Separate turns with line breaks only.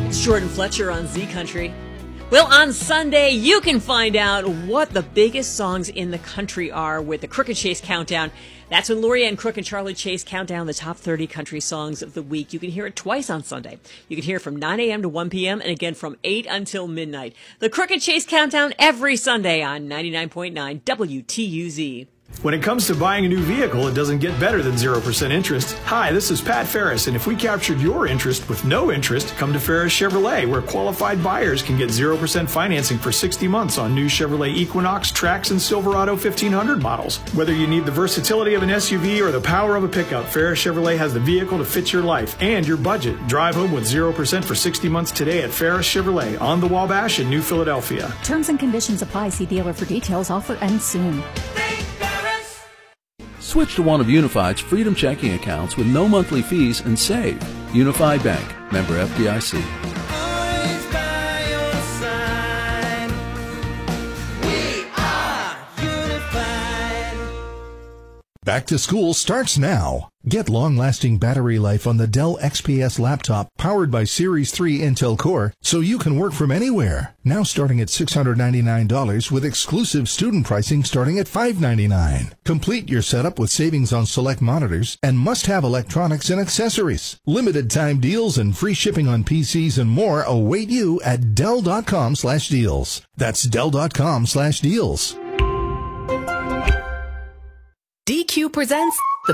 It's Jordan Fletcher on Z Country. Well, on Sunday, you can find out what the biggest songs in the country are with the Crook and Chase Countdown. That's when Lorianne Crook and Charlie Chase count down the top 30 country songs of the week. You can hear it twice on Sunday. You can hear it from 9 a.m. to 1 p.m. and again from 8 until midnight. The Crook and Chase Countdown every Sunday on 99.9 WTUZ.
When it comes to buying a new vehicle, it doesn't get better than 0% interest. Hi, this is Pat Ferris, and if we captured your interest with no interest, come to Ferris Chevrolet, where qualified buyers can get 0% financing for 60 months on new Chevrolet Equinox, Trax, and Silverado 1500 models. Whether you need the versatility of an SUV or the power of a pickup, Ferris Chevrolet has the vehicle to fit your life and your budget. Drive home with 0% for 60 months today at Ferris Chevrolet on the Wabash in New Philadelphia.
Terms and conditions apply. See dealer for details. Offer ends soon.
Switch to one of Unified's Freedom checking accounts with no monthly fees and save. Unified Bank. Member FDIC.
Always by your side. We are Unified.
Back to school starts now. Get long-lasting battery life on the Dell XPS laptop powered by Series 3 Intel Core so you can work from anywhere. Now starting at $699 with exclusive student pricing starting at $599. Complete your setup with savings on select monitors and must-have electronics and accessories. Limited time deals and free shipping on PCs and more await you at Dell.com/deals. That's Dell.com/deals.
DQ presents